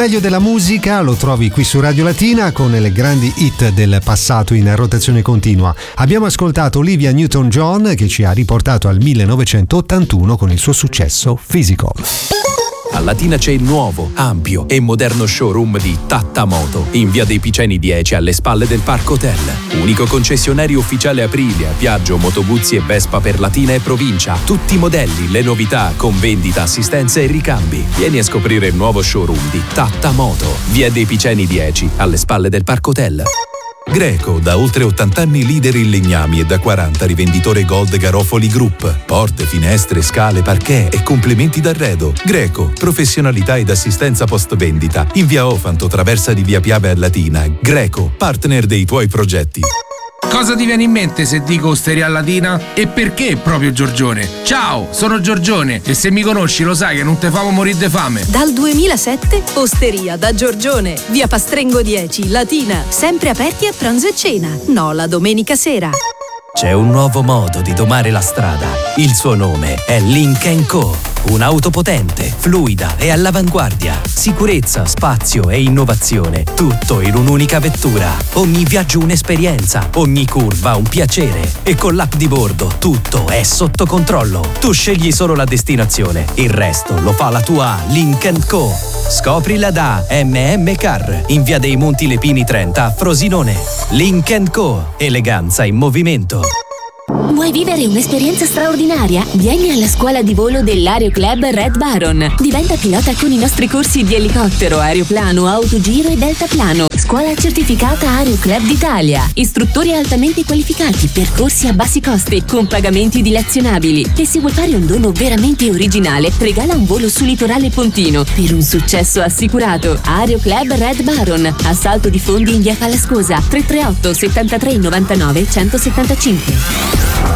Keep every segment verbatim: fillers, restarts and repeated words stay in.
meglio della musica lo trovi qui su Radio Latina con le grandi hit del passato in rotazione continua. Abbiamo ascoltato Olivia Newton-John che ci ha riportato al millenovecentottantuno con il suo successo Physical. A Latina c'è il nuovo, ampio e moderno showroom di Tattamoto in via dei Piceni dieci alle spalle del Parco Hotel. Unico concessionario ufficiale Aprilia, Piaggio, Moto Guzzi e Vespa per Latina e provincia. Tutti i modelli, le novità con vendita, assistenza e ricambi. Vieni a scoprire il nuovo showroom di Tattamoto, via dei Piceni dieci alle spalle del Parco Hotel. Greco, da oltre ottanta anni leader in legnami e da quaranta rivenditore Gold Garofoli Group. Porte, finestre, scale, parquet e complementi d'arredo. Greco, professionalità ed assistenza post vendita. In via Ofanto, traversa di via Piave a Latina. Greco, partner dei tuoi progetti. Cosa ti viene in mente se dico Osteria Latina? E perché proprio Giorgione? Ciao, sono Giorgione e se mi conosci lo sai che non te famo morire de fame. Dal duemilasette Osteria da Giorgione, via Pastrengo dieci, Latina, sempre aperti a pranzo e cena, no la domenica sera. C'è un nuovo modo di domare la strada. Il suo nome è Lynk and Co. Un'auto potente, fluida e all'avanguardia. Sicurezza, spazio e innovazione. Tutto in un'unica vettura. Ogni viaggio un'esperienza, ogni curva un piacere. E con l'app di bordo tutto è sotto controllo. Tu scegli solo la destinazione. Il resto lo fa la tua Lynk and Co. Scoprila da M M Car in via dei Monti Lepini trenta a Frosinone. Lynk and Co. Eleganza in movimento. Vuoi vivere un'esperienza straordinaria? Vieni alla scuola di volo dell'Aero Club Red Baron. Diventa pilota con i nostri corsi di elicottero, aeroplano, autogiro e deltaplano. Scuola certificata Aero Club d'Italia. Istruttori altamente qualificati, percorsi a bassi costi, con pagamenti dilazionabili. E se vuoi fare un dono veramente originale, regala un volo su Litorale Pontino per un successo assicurato. Aero Club Red Baron. Assalto di fondi in via Falascosa. tre tre otto settantatré novantanove centosettantacinque.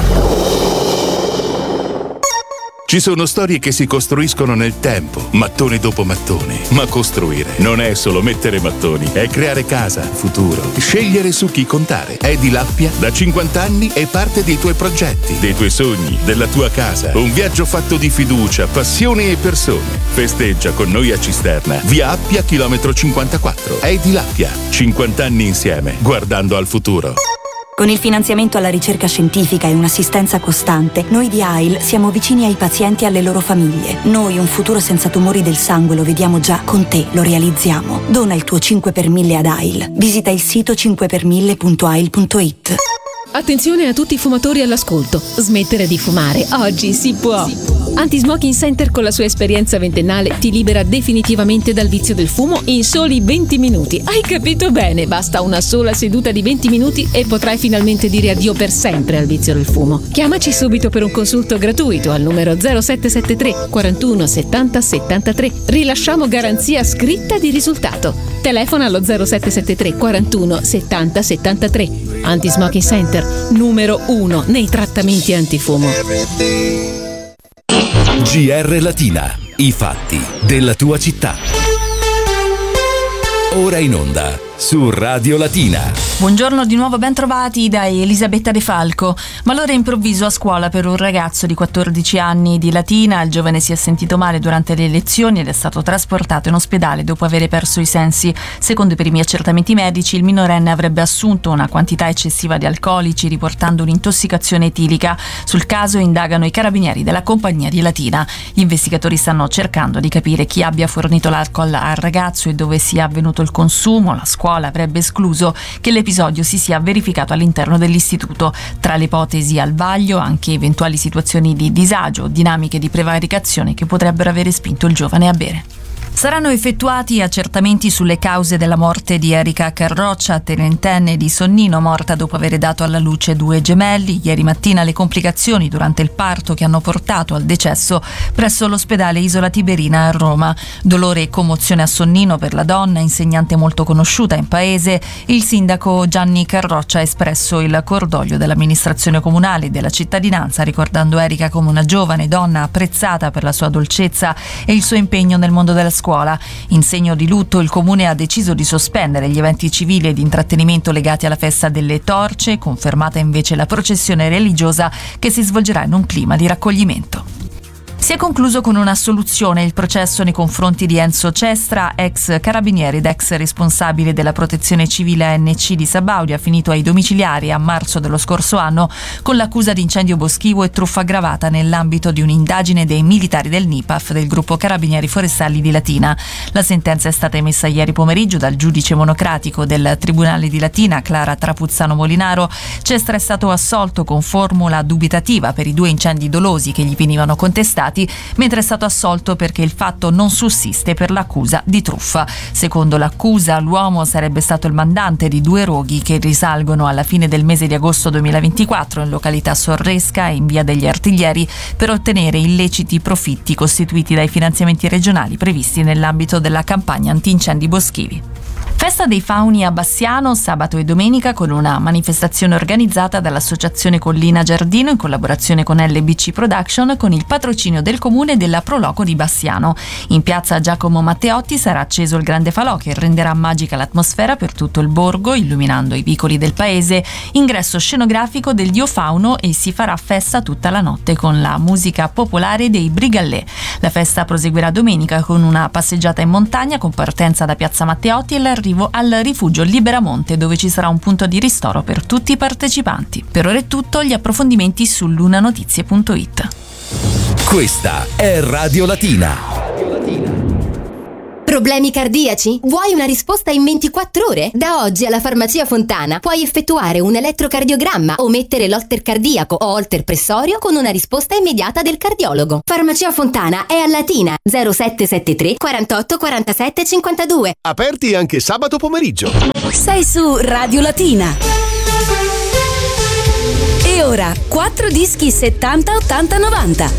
Ci sono storie che si costruiscono nel tempo, mattone dopo mattone. Ma costruire non è solo mettere mattoni, è creare casa, futuro, scegliere su chi contare. Edilappia da cinquanta anni è parte dei tuoi progetti, dei tuoi sogni, della tua casa. Un viaggio fatto di fiducia, passione e persone. Festeggia con noi a Cisterna, via Appia, chilometro cinquantaquattro. Edilappia, cinquanta anni insieme, guardando al futuro. Con il finanziamento alla ricerca scientifica e un'assistenza costante, noi di A I L siamo vicini ai pazienti e alle loro famiglie. Noi un futuro senza tumori del sangue lo vediamo già, con te lo realizziamo. Dona il tuo cinque per mille ad A I L. Visita il sito cinque per mille punto a i l punto i t. Attenzione a tutti i fumatori all'ascolto. Smettere di fumare oggi si può. Anti-Smoking Center con la sua esperienza ventennale ti libera definitivamente dal vizio del fumo in soli venti minuti. Hai capito bene? Basta una sola seduta di venti minuti e potrai finalmente dire addio per sempre al vizio del fumo. Chiamaci subito per un consulto gratuito al numero zero sette sette tre quarantuno settanta settantatré. Rilasciamo garanzia scritta di risultato. Telefona allo zero sette sette tre quarantuno settanta settantatré. Anti-Smoking Center, numero uno nei trattamenti antifumo. G R Latina, i fatti della tua città. Ora in onda su Radio Latina. Buongiorno di nuovo, ben trovati da Elisabetta De Falco. Malore improvviso a scuola per un ragazzo di quattordici anni di Latina. Il giovane si è sentito male durante le lezioni ed è stato trasportato in ospedale dopo aver perso i sensi. Secondo i primi accertamenti medici, il minorenne avrebbe assunto una quantità eccessiva di alcolici, riportando un'intossicazione etilica. Sul caso indagano i carabinieri della compagnia di Latina. Gli investigatori stanno cercando di capire chi abbia fornito l'alcol al ragazzo e dove sia avvenuto il consumo. La scuola avrebbe escluso che l'episodio si sia verificato all'interno dell'istituto. Tra le ipotesi al vaglio anche eventuali situazioni di disagio o dinamiche di prevaricazione che potrebbero avere spinto il giovane a bere. Saranno effettuati accertamenti sulle cause della morte di Erika Carroccia, tenentenne di Sonnino, morta dopo aver dato alla luce due gemelli. Ieri mattina le complicazioni durante il parto che hanno portato al decesso presso l'ospedale Isola Tiberina a Roma. Dolore e commozione a Sonnino per la donna, insegnante molto conosciuta in paese. Il sindaco Gianni Carroccia ha espresso il cordoglio dell'amministrazione comunale e della cittadinanza, ricordando Erika come una giovane donna apprezzata per la sua dolcezza e il suo impegno nel mondo della scuola. In segno di lutto il comune ha deciso di sospendere gli eventi civili e di intrattenimento legati alla festa delle torce, confermata invece la processione religiosa che si svolgerà in un clima di raccoglimento. Si è concluso con un'assoluzione il processo nei confronti di Enzo Cestra, ex carabinieri ed ex responsabile della protezione civile A N C di Sabaudia, finito ai domiciliari a marzo dello scorso anno con l'accusa di incendio boschivo e truffa aggravata nell'ambito di un'indagine dei militari del N I P A F del gruppo Carabinieri Forestali di Latina. La sentenza è stata emessa ieri pomeriggio dal giudice monocratico del Tribunale di Latina, Clara Trapuzzano Molinaro. Cestra è stato assolto con formula dubitativa per i due incendi dolosi che gli venivano contestati, mentre è stato assolto perché il fatto non sussiste per l'accusa di truffa. Secondo l'accusa, l'uomo sarebbe stato il mandante di due roghi che risalgono alla fine del mese di agosto duemilaventiquattro in località Sorresca e in via degli Artiglieri per ottenere illeciti profitti costituiti dai finanziamenti regionali previsti nell'ambito della campagna antincendi boschivi. Festa dei fauni a Bassiano sabato e domenica con una manifestazione organizzata dall'Associazione Collina Giardino in collaborazione con L B C Production con il patrocinio del comune e della Proloco di Bassiano. In piazza Giacomo Matteotti sarà acceso il grande falò che renderà magica l'atmosfera per tutto il borgo, illuminando i vicoli del paese. Ingresso scenografico del dio fauno e si farà festa tutta la notte con la musica popolare dei Brigallè. La festa proseguirà domenica con una passeggiata in montagna con partenza da piazza Matteotti e l'arrivo al rifugio Liberamonte, dove ci sarà un punto di ristoro per tutti i partecipanti. Per ora è tutto, gli approfondimenti su lunanotizie punto it. Questa è Radio Latina. Problemi cardiaci? Vuoi una risposta in ventiquattro ore? Da oggi alla Farmacia Fontana puoi effettuare un elettrocardiogramma o mettere l'holter cardiaco o holter pressorio con una risposta immediata del cardiologo. Farmacia Fontana è a Latina zero sette sette tre quarantotto quarantasette cinquantadue. Aperti anche sabato pomeriggio. Sei su Radio Latina. E ora quattro dischi settanta ottanta novanta.